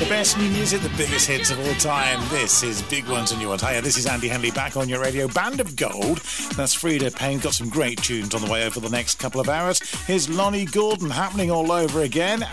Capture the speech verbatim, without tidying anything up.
Best new music, the biggest hits of all time. This is Big Ones and You Want. Hiya, this is Andy Henley back on your radio. Band of Gold. That's Frida Payne. Got some great tunes on the way over the next couple of hours. Here's Lonnie Gordon happening all over again.